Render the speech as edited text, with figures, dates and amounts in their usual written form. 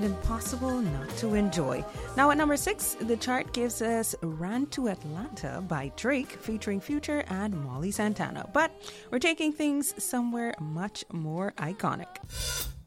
impossible not to enjoy. Now at number 6, the chart gives us Ran to Atlanta by Drake featuring Future and Molly Santana. But we're taking things somewhere much more iconic.